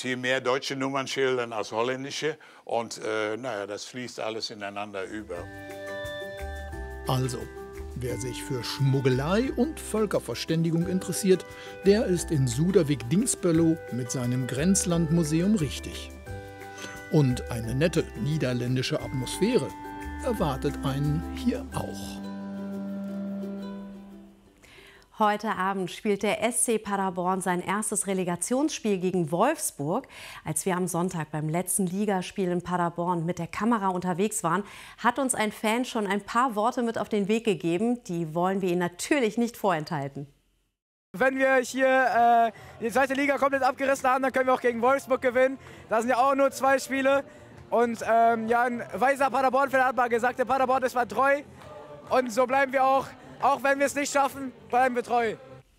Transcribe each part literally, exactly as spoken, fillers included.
hier mehr deutsche Nummernschilder als holländische. Und äh, naja, das fließt alles ineinander über. Also, wer sich für Schmuggelei und Völkerverständigung interessiert, der ist in Suderwick-Dingsböllow mit seinem Grenzlandmuseum richtig. Und eine nette niederländische Atmosphäre erwartet einen hier auch. Heute Abend spielt der S C Paderborn sein erstes Relegationsspiel gegen Wolfsburg. Als wir am Sonntag beim letzten Ligaspiel in Paderborn mit der Kamera unterwegs waren, hat uns ein Fan schon ein paar Worte mit auf den Weg gegeben. Die wollen wir Ihnen natürlich nicht vorenthalten. Wenn wir hier äh, die zweite Liga komplett abgerissen haben, dann können wir auch gegen Wolfsburg gewinnen. Da sind ja auch nur zwei Spiele. Und ähm, ja, ein weiser Paderborn-Fan hat mal gesagt, der Paderborn ist mal treu. Und so bleiben wir auch. Auch wenn wir es nicht schaffen, bleiben wir treu.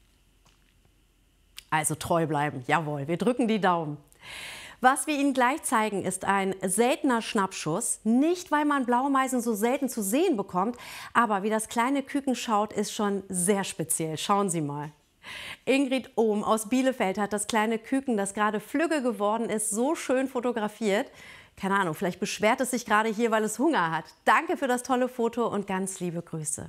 Also treu bleiben, jawohl, wir drücken die Daumen. Was wir Ihnen gleich zeigen, ist ein seltener Schnappschuss. Nicht, weil man Blaumeisen so selten zu sehen bekommt, aber wie das kleine Küken schaut, ist schon sehr speziell. Schauen Sie mal. Ingrid Ohm aus Bielefeld hat das kleine Küken, das gerade flügge geworden ist, so schön fotografiert. Keine Ahnung, vielleicht beschwert es sich gerade hier, weil es Hunger hat. Danke für das tolle Foto und ganz liebe Grüße.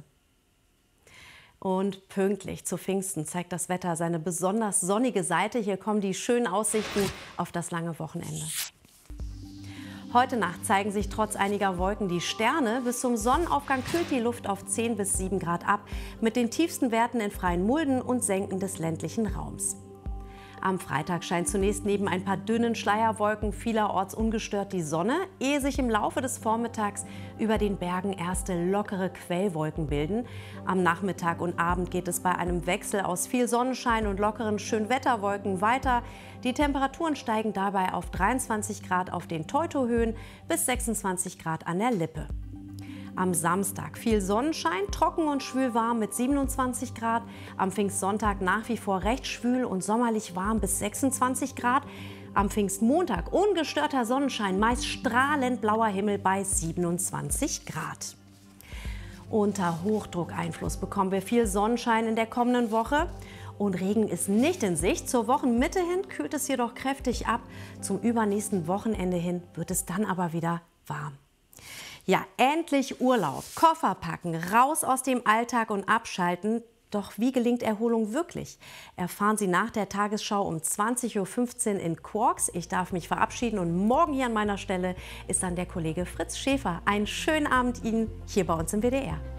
Und pünktlich zu Pfingsten zeigt das Wetter seine besonders sonnige Seite. Hier kommen die schönen Aussichten auf das lange Wochenende. Heute Nacht zeigen sich trotz einiger Wolken die Sterne. Bis zum Sonnenaufgang kühlt die Luft auf zehn bis sieben Grad ab, mit den tiefsten Werten in freien Mulden und Senken des ländlichen Raums. Am Freitag scheint zunächst neben ein paar dünnen Schleierwolken vielerorts ungestört die Sonne, ehe sich im Laufe des Vormittags über den Bergen erste lockere Quellwolken bilden. Am Nachmittag und Abend geht es bei einem Wechsel aus viel Sonnenschein und lockeren Schönwetterwolken weiter. Die Temperaturen steigen dabei auf dreiundzwanzig Grad auf den Teutohöhen bis sechsundzwanzig Grad an der Lippe. Am Samstag viel Sonnenschein, trocken und schwül warm mit siebenundzwanzig Grad. Am Pfingstsonntag nach wie vor recht schwül und sommerlich warm bis sechsundzwanzig Grad. Am Pfingstmontag ungestörter Sonnenschein, meist strahlend blauer Himmel bei siebenundzwanzig Grad. Unter Hochdruckeinfluss bekommen wir viel Sonnenschein in der kommenden Woche. Und Regen ist nicht in Sicht. Zur Wochenmitte hin kühlt es jedoch kräftig ab. Zum übernächsten Wochenende hin wird es dann aber wieder warm. Ja, endlich Urlaub, Koffer packen, raus aus dem Alltag und abschalten. Doch wie gelingt Erholung wirklich? Erfahren Sie nach der Tagesschau um zwanzig Uhr fünfzehn in Quarks. Ich darf mich verabschieden und morgen hier an meiner Stelle ist dann der Kollege Fritz Schäfer. Einen schönen Abend Ihnen hier bei uns im W D R.